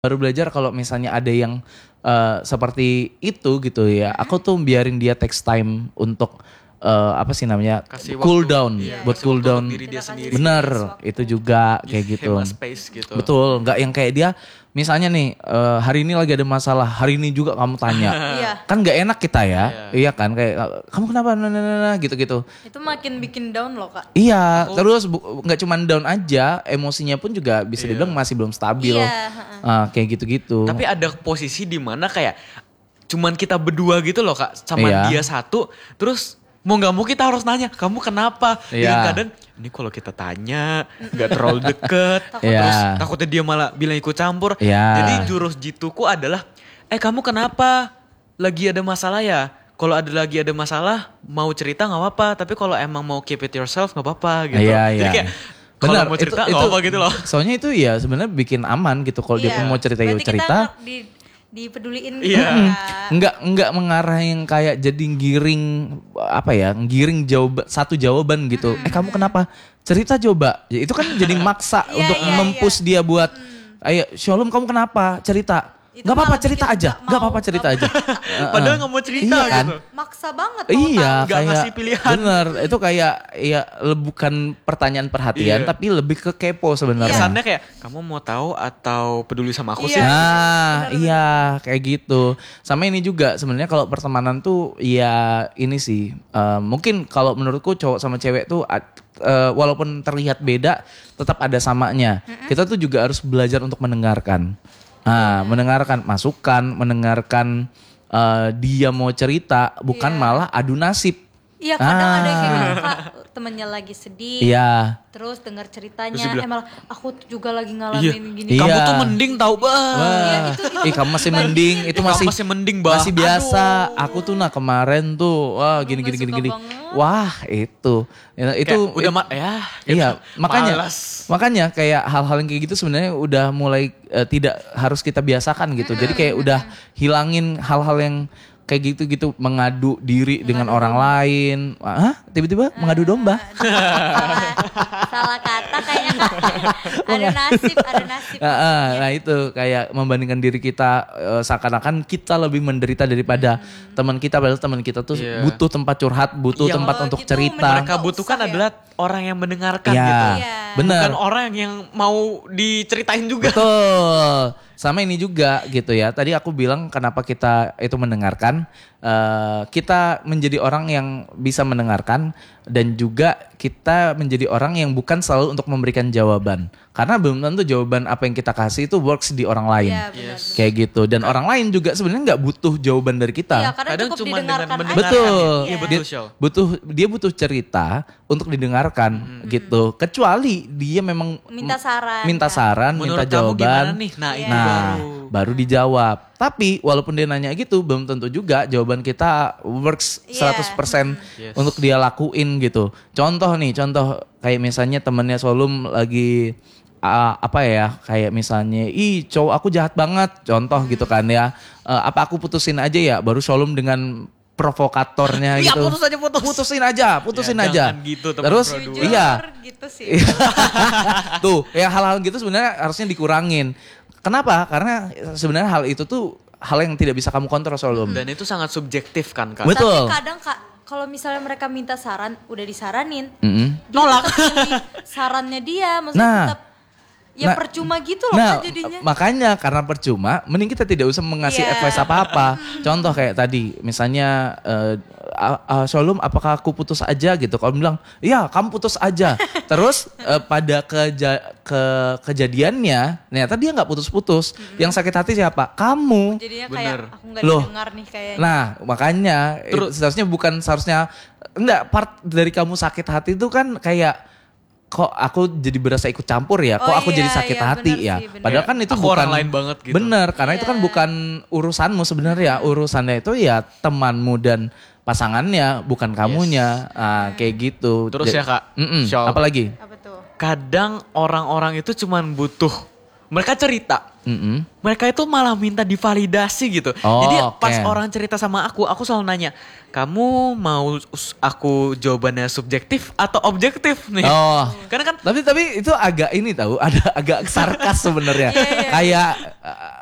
baru belajar kalau misalnya ada yang seperti itu gitu ya. Aku tuh biarin dia takes time untuk apa sih namanya, Kasih cool waktu, down, iya, buat kasih cool waktu down. untuk diri dia sendiri. Bener, itu juga kayak gitu. Hemat space gitu. Betul, nggak yang kayak dia misalnya nih hari ini lagi ada masalah, hari ini juga kamu tanya. Iya. Kan nggak enak kita ya, iya kan, kayak kamu kenapa, gitu-gitu. Itu makin bikin down loh Kak. Iya, terus nggak cuma down aja, emosinya pun juga bisa dibilang masih belum stabil. Iya, Kayak gitu-gitu. Tapi ada posisi di mana kayak cuman kita berdua gitu loh Kak, sama Iya. dia satu, terus mau nggak mau kita harus nanya, kamu kenapa? Iya. Yang kadang ini kalau kita tanya nggak terlalu deket, Iya. terus takutnya dia malah bilang ikut campur. Iya. Jadi jurus jituku adalah, kamu kenapa? Lagi ada masalah ya? Kalau lagi ada masalah, mau cerita nggak apa-apa. Tapi kalau emang mau keep it yourself nggak apa-apa gitu. Iya, Jadi iya. kayak kalau mau cerita nggak apa-apa gitu loh. Soalnya itu ya sebenarnya bikin aman gitu. Kalau dia pun mau cerita ya Berarti cerita. kita dipeduliin gitu Iya. Kak. Enggak mengarah yang kayak jadi giring apa ya, giring satu jawaban gitu. Kamu kenapa? Cerita coba. Ya, itu kan jadi maksa Iya, untuk iya, mempus dia buat ayo Shalom kamu kenapa? Cerita. Itu Gak apa-apa malah cerita bikin aja. nggak Gak mau, apa-apa cerita nggak aja. Padahal nggak mau cerita Iya kan? gitu. Maksa banget mau Iya, tahu. Nggak kayak ngasih pilihan. bener. Itu kayak ya bukan pertanyaan perhatian, Iya. tapi lebih ke kepo sebenarnya. Kesannya kayak kamu mau tahu atau peduli sama aku Iya. sih? Nah, iya kayak gitu. Sama ini juga sebenarnya kalau pertemanan tuh ya ini sih mungkin kalau menurutku cowok sama cewek tuh walaupun terlihat beda tetap ada samanya. Kita tuh juga harus belajar untuk mendengarkan. Nah, mendengarkan masukan, mendengarkan dia mau cerita, bukan malah adu nasib. Iya kadang ada yang kayak gitu Kak, temennya lagi sedih. Iya. Terus dengar Terus ceritanya, dia bilang, malah aku juga lagi ngalamin gini. Iya. Kamu tuh mending tahu bah. Wah, kamu masih mending, itu Kamu masih masih mending, Bah. masih biasa. Aku tuh kemarin tuh, wah gini nggak gini suka gini. banget. Wah itu Kayak udah iya makanya malas. makanya kayak hal-hal yang kayak gitu sebenarnya udah mulai tidak harus kita biasakan gitu. Jadi kayak udah hilangin hal-hal yang kayak gitu-gitu, mengadu diri dengan orang lain. Hah? Tiba-tiba mengadu domba. Salah kata kayaknya Kak. Ada nasib. Nah itu kayak membandingkan diri kita seakan-akan kita lebih menderita daripada teman kita, padahal teman kita tuh Iya. butuh tempat curhat, butuh Iya. tempat Oh, untuk gitu, cerita. Mereka Nggak butuhkan usah ya. adalah orang yang mendengarkan Iya, gitu. Iya. benar. Bukan orang yang mau diceritain juga. Betul. Sama ini juga gitu ya. Tadi aku bilang kenapa kita itu mendengarkan. Kita menjadi orang yang bisa mendengarkan dan juga kita menjadi orang yang bukan selalu untuk memberikan jawaban. Karena belum tentu jawaban apa yang kita kasih itu works di orang lain. Iya benar. Kayak gitu. Dan orang lain juga sebenarnya nggak butuh jawaban dari kita. Iya kadang Kadang cukup cuma didengarkan dengan aja. mendengarkan. Betul. Iya, betul, Dia Syal. dia butuh cerita untuk didengarkan gitu. Kecuali dia memang Minta saran, minta kan? saran, Menurut minta kamu jawaban. gimana nih? Nah, itu baru dijawab. Tapi walaupun dia nanya gitu, belum tentu juga jawaban kita works Iya. 100% Yes. untuk dia lakuin gitu. Contoh kayak misalnya temennya Solum lagi apa ya, kayak misalnya cowok aku jahat banget, contoh gitu kan ya. Apa aku putusin aja ya? Baru Solum dengan provokatornya Iya, gitu. Putusin aja. Ya, jangan gitu, teman Terus berdua. Jujur, iya. gitu sih. Tuh, ya hal-hal gitu sebenarnya harusnya dikurangin. Kenapa? Karena sebenarnya hal itu tuh hal yang tidak bisa kamu kontrol Solum. Dan itu sangat subjektif kan Kak. Betul. Tapi kadang Kak, kalau misalnya mereka minta saran, udah disaranin, Mm-mm. nolak sarannya dia, maksudnya Nah. tetap ya percuma gitu loh Nah, Kak jadinya. makanya karena percuma, mending kita tidak usah mengasih Iya. advice apa-apa. Contoh kayak tadi, misalnya Solum, apakah aku putus aja gitu? Kalau bilang, iya kamu putus aja. Terus pada kejadiannya, ternyata dia nggak putus-putus. Yang sakit hati siapa? Kamu. Jadinya Bener. kayak aku nggak Loh. didengar nih kayaknya. Nah, makanya seharusnya part dari kamu sakit hati itu kan kayak kok aku jadi berasa ikut campur ya, kok Oh aku iya, jadi sakit iya, hati benar ya. sih, benar. Padahal kan itu Aku bukan orang lain banget gitu. Bener, karena itu kan Iya. bukan urusanmu sebenarnya, urusannya itu ya temanmu dan pasangannya, bukan kamunya. Nah, kayak gitu. Terus ya, Kak, Syal. Apalagi? Apa tuh? Kadang orang-orang itu cuman butuh, mereka cerita, mereka itu malah minta divalidasi gitu. Oh, Jadi oke. pas orang cerita sama aku selalu nanya, kamu mau aku jawabannya subjektif atau objektif nih? Oh. Karena kan Tapi itu agak ini tahu, ada agak sarkas sebenarnya. Kayak